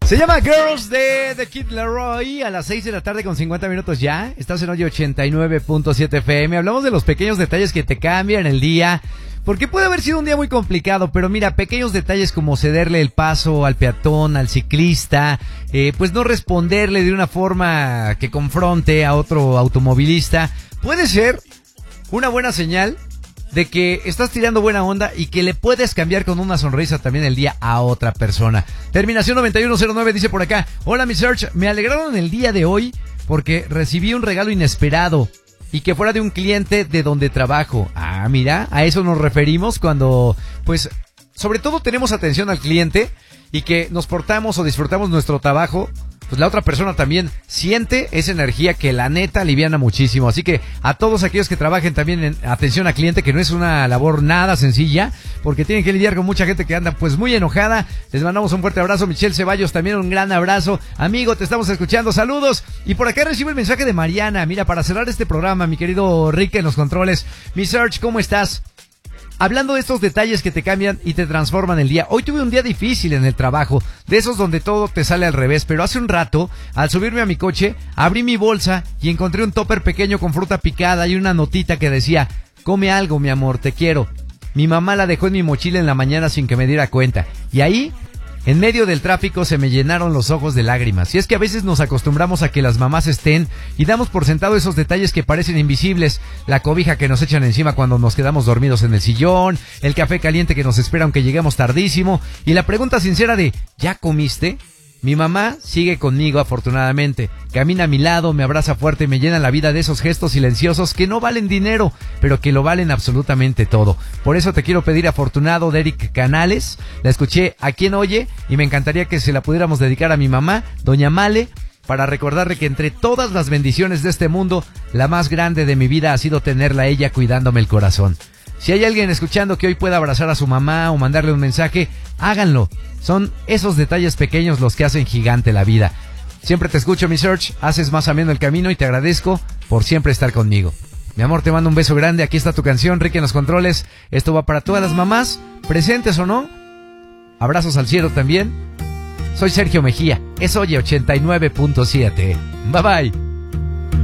Se llama Girls de The Kid Laroi a las 6 de la tarde con 50 minutos ya. Estás en hoy 89.7 FM. Hablamos de los pequeños detalles que te cambian el día. Porque puede haber sido un día muy complicado, pero mira, pequeños detalles como cederle el paso al peatón, al ciclista, pues no responderle de una forma que confronte a otro automovilista, puede ser una buena señal de que estás tirando buena onda y que le puedes cambiar con una sonrisa también el día a otra persona. Terminación 9109 dice por acá: hola mi Search, me alegraron el día de hoy porque recibí un regalo inesperado y que fuera de un cliente de donde trabajo. Ah, mira, a eso nos referimos cuando, pues, sobre todo tenemos atención al cliente y que nos portamos o disfrutamos nuestro trabajo. Pues la otra persona también siente esa energía que la neta aliviana muchísimo. Así que a todos aquellos que trabajen también en atención al cliente, que no es una labor nada sencilla, porque tienen que lidiar con mucha gente que anda pues muy enojada, les mandamos un fuerte abrazo. Michelle Ceballos también un gran abrazo. Amigo, te estamos escuchando, saludos. Y por acá recibo el mensaje de Mariana. Mira, para cerrar este programa, mi querido Rick en los controles. Mi Search, ¿cómo estás? Hablando de estos detalles que te cambian y te transforman el día. Hoy tuve un día difícil en el trabajo, de esos donde todo te sale al revés, pero hace un rato, al subirme a mi coche, abrí mi bolsa y encontré un tupper pequeño con fruta picada y una notita que decía: come algo, mi amor, te quiero. Mi mamá la dejó en mi mochila en la mañana sin que me diera cuenta. Y ahí, en medio del tráfico, se me llenaron los ojos de lágrimas. Y es que a veces nos acostumbramos a que las mamás estén y damos por sentado esos detalles que parecen invisibles. La cobija que nos echan encima cuando nos quedamos dormidos en el sillón, el café caliente que nos espera aunque lleguemos tardísimo, y la pregunta sincera de ¿ya comiste? Mi mamá sigue conmigo, afortunadamente. Camina a mi lado, me abraza fuerte y me llena la vida de esos gestos silenciosos que no valen dinero, pero que lo valen absolutamente todo. Por eso te quiero pedir, afortunado, de Eric Canales. La escuché a Quien Oye y me encantaría que se la pudiéramos dedicar a mi mamá, doña Male, para recordarle que entre todas las bendiciones de este mundo, la más grande de mi vida ha sido tenerla a ella cuidándome el corazón. Si hay alguien escuchando que hoy pueda abrazar a su mamá o mandarle un mensaje, háganlo. Son esos detalles pequeños los que hacen gigante la vida. Siempre te escucho, mi Search, haces más ameno el camino y te agradezco por siempre estar conmigo. Mi amor, te mando un beso grande, aquí está tu canción, Rick en los controles. Esto va para todas las mamás, presentes o no. Abrazos al cielo también. Soy Sergio Mejía, es Oye 89.7. Bye bye.